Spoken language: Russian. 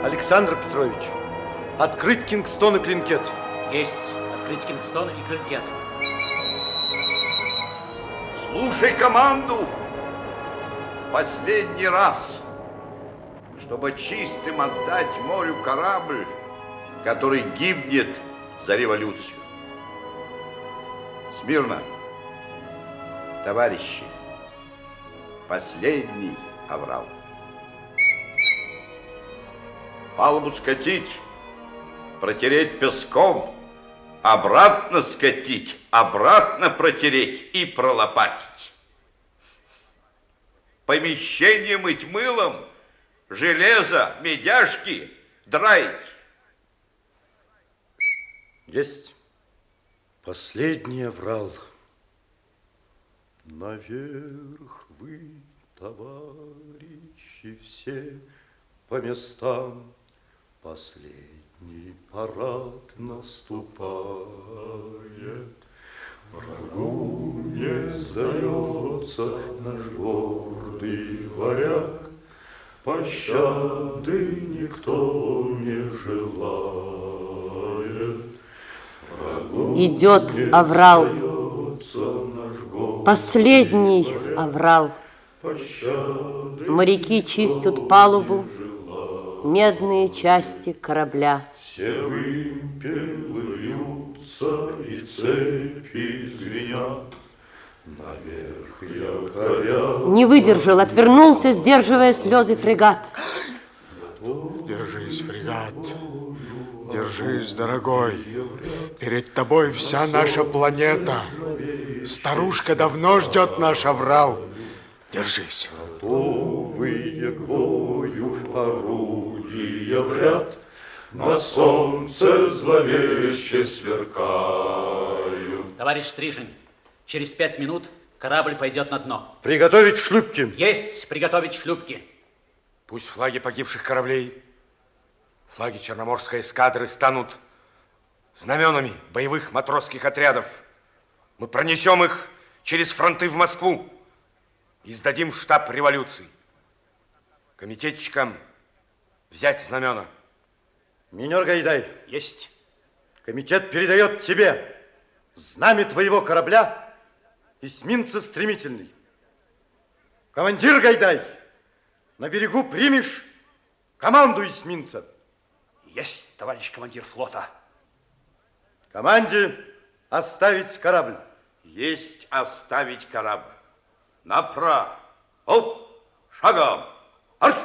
Александр Петрович, открыть Кингстон и Клинкет. Есть. Открыть Кингстон и Клинкет. Слушай команду в последний раз, чтобы чистым отдать морю корабль, который гибнет за революцию. Смирно, товарищи, последний аврал. Палубу скатить, протереть песком, обратно скатить, обратно протереть и пролопатить. Помещение мыть мылом, железо, медяшки драить. Есть. Последний аврал. Наверх вы, товарищи, все по местам. Последний парад наступает. Врагу не сдается наш гордый варяг. Пощады никто не желает. Идет аврал, последний аврал. Моряки чистят палубу, медные части корабля. Все вымпелы вьются и цепи звенят. Наверх якоря. Не выдержал, отвернулся, сдерживая слезы фрегат. Держись, фрегат. Держись, дорогой. Перед тобой вся наша планета. Старушка давно ждет наш аврал. Держись. Готовые к бою орудия в ряд, на солнце зловеще сверкают. Товарищ Стрижень, через 5 минут корабль пойдет на дно. Приготовить шлюпки. Есть приготовить шлюпки. Пусть флаги погибших кораблей, флаги Черноморской эскадры станут знаменами боевых матросских отрядов. Мы пронесем их через фронты в Москву и сдадим в штаб революции. Комитетчикам взять знамена. Минер Гайдай. Есть. Комитет передает тебе знамя твоего корабля эсминца «Стремительный». Командир Гайдай, на берегу примешь команду эсминца. Есть, товарищ командир флота. Команде оставить корабль. Есть оставить корабль. Направо. Оп, шагом.